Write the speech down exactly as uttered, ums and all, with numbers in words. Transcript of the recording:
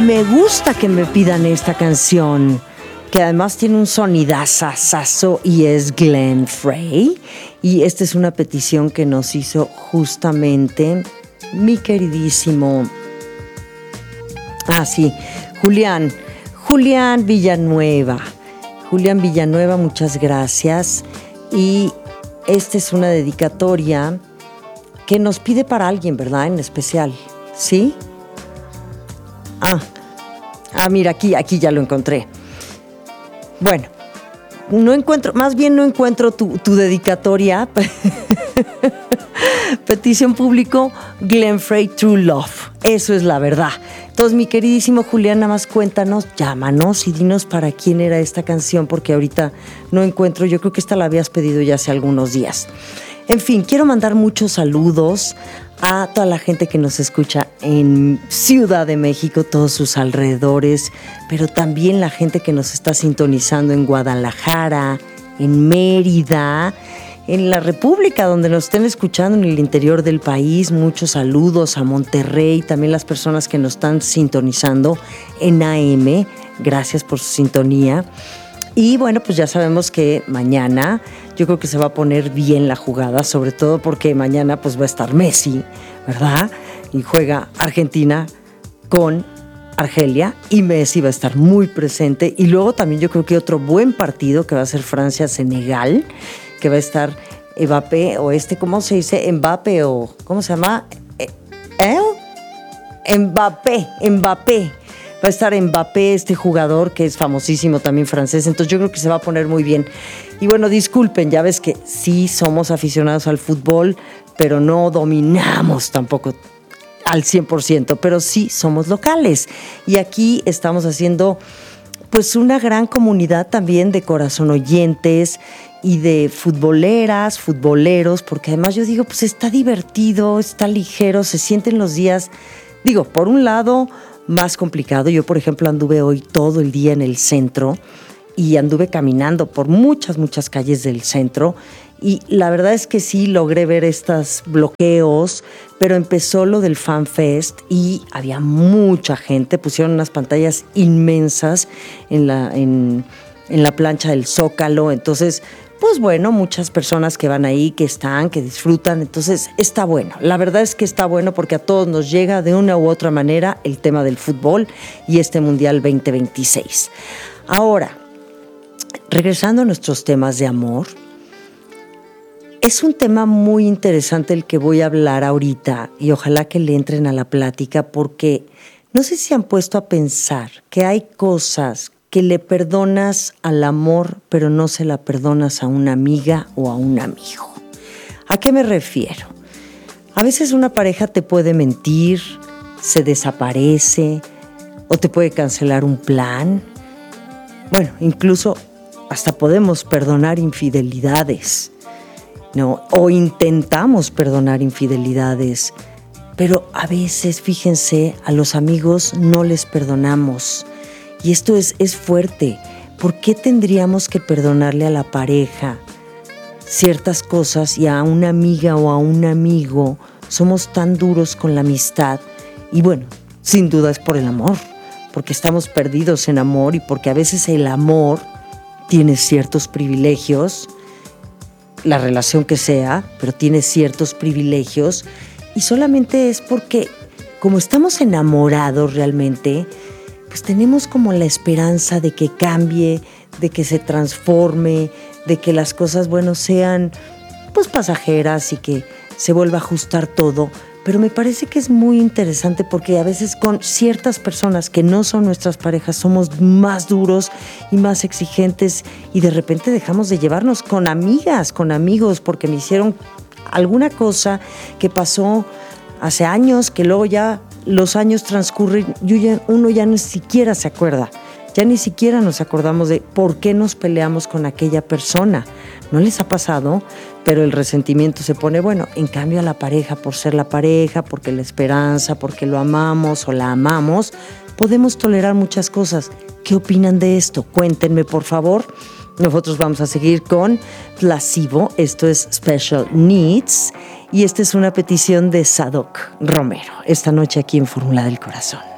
me gusta que me pidan esta canción, que además tiene un sonidazazazo y es Glenn Frey. Y esta es una petición que nos hizo justamente mi queridísimo... Ah, sí, Julián, Julián Villanueva. Julián Villanueva, muchas gracias. Y esta es una dedicatoria que nos pide para alguien, ¿verdad? En especial, ¿sí? Ah, ah, mira, aquí, aquí ya lo encontré. Bueno, no encuentro, más bien no encuentro tu, tu dedicatoria. Petición público, Glenn Frey, True Love. Eso es la verdad. Entonces, mi queridísimo Julián, nada más cuéntanos, llámanos y dinos para quién era esta canción, porque ahorita no encuentro, yo creo que esta la habías pedido ya hace algunos días. En fin, quiero mandar muchos saludos a toda la gente que nos escucha en Ciudad de México, todos sus alrededores, pero también la gente que nos está sintonizando en Guadalajara, en Mérida, en la República, donde nos estén escuchando en el interior del país. Muchos saludos a Monterrey, también las personas que nos están sintonizando en A M, gracias por su sintonía. Y bueno, pues ya sabemos que mañana yo creo que se va a poner bien la jugada, sobre todo porque mañana pues va a estar Messi, ¿verdad? Y juega Argentina con Argelia y Messi va a estar muy presente. Y luego también yo creo que otro buen partido que va a ser Francia-Senegal, que va a estar Mbappé o este, ¿cómo se dice? Mbappé o, ¿cómo se llama? ¿Eh? Mbappé, Mbappé. Va a estar Mbappé, este jugador que es famosísimo también francés, entonces yo creo que se va a poner muy bien. Y bueno, disculpen, ya ves que sí somos aficionados al fútbol, pero no dominamos tampoco al cien por ciento, pero sí somos locales. Y aquí estamos haciendo pues una gran comunidad también de corazón oyentes y de futboleras, futboleros, porque además yo digo, pues está divertido, está ligero, se sienten los días, digo, por un lado más complicado. Yo, por ejemplo, anduve hoy todo el día en el centro y anduve caminando por muchas, muchas calles del centro y la verdad es que sí logré ver estos bloqueos, pero empezó lo del Fan Fest y había mucha gente, pusieron unas pantallas inmensas en la, en, en la plancha del Zócalo, entonces pues bueno, muchas personas que van ahí, que están, que disfrutan, entonces está bueno. La verdad es que está bueno porque a todos nos llega de una u otra manera el tema del fútbol y este Mundial veinte veintiséis. Ahora, regresando a nuestros temas de amor, es un tema muy interesante el que voy a hablar ahorita y ojalá que le entren a la plática porque no sé si han puesto a pensar que hay cosas que le perdonas al amor, pero no se la perdonas a una amiga o a un amigo. ¿A qué me refiero? A veces una pareja te puede mentir, se desaparece o te puede cancelar un plan. Bueno, incluso hasta podemos perdonar infidelidades, ¿no? O intentamos perdonar infidelidades, pero a veces, fíjense, a los amigos no les perdonamos. Y esto es, es fuerte. ¿Por qué tendríamos que perdonarle a la pareja ciertas cosas y a una amiga o a un amigo somos tan duros con la amistad? Y bueno, sin duda es por el amor, porque estamos perdidos en amor y porque a veces el amor tiene ciertos privilegios, la relación que sea, pero tiene ciertos privilegios y solamente es porque como estamos enamorados realmente, pues tenemos como la esperanza de que cambie, de que se transforme, de que las cosas, bueno, sean pues pasajeras y que se vuelva a ajustar todo. Pero me parece que es muy interesante porque a veces con ciertas personas que no son nuestras parejas somos más duros y más exigentes y de repente dejamos de llevarnos con amigas, con amigos, porque me hicieron alguna cosa que pasó hace años, que luego ya los años transcurren, yo ya, uno ya ni siquiera se acuerda, ya ni siquiera nos acordamos de por qué nos peleamos con aquella persona. ¿No les ha pasado? Pero el resentimiento se pone, bueno, en cambio a la pareja, por ser la pareja, porque la esperanza, porque lo amamos o la amamos, podemos tolerar muchas cosas. ¿Qué opinan de esto? Cuéntenme, por favor. Nosotros vamos a seguir con Placebo, esto es Special Needs, y esta es una petición de Sadok Romero, esta noche aquí en Fórmula del Corazón.